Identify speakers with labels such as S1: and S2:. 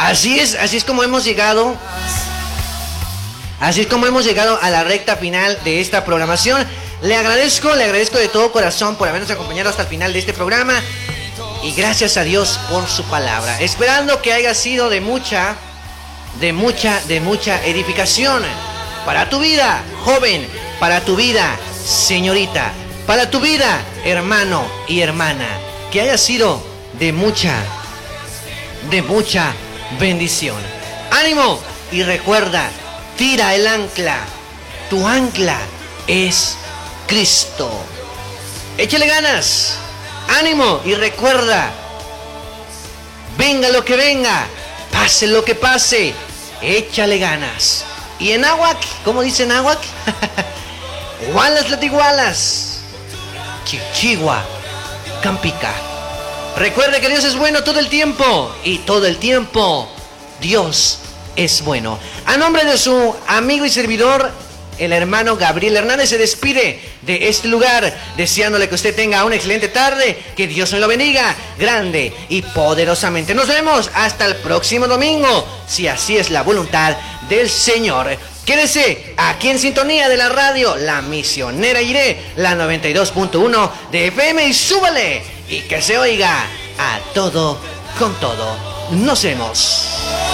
S1: Así es como hemos llegado. Así es como hemos llegado a la recta final de esta programación. Le agradezco de todo corazón por habernos acompañado hasta el final de este programa. Y gracias a Dios por su palabra. Esperando que haya sido de mucha edificación. Para tu vida, joven. Para tu vida, señorita. Para tu vida, hermano y hermana. Que haya sido de mucha bendición. ¡Ánimo! Y recuerda, tira el ancla. Tu ancla es Cristo. Échale ganas. Ánimo y recuerda, venga lo que venga, pase lo que pase, échale ganas. Y en náhuatl, ¿cómo dice náhuatl? Gualas latigualas, chichigua, campica. Recuerde que Dios es bueno todo el tiempo y todo el tiempo Dios es bueno. A nombre de su amigo y servidor, el hermano Gabriel Hernández, se despide de este lugar, deseándole que usted tenga una excelente tarde, que Dios me lo bendiga grande y poderosamente. Nos vemos hasta el próximo domingo, si así es la voluntad del Señor. Quédese aquí en sintonía de la radio La Misionera Iré, la 92.1 de FM, y súbale y que se oiga a todo con todo. Nos vemos.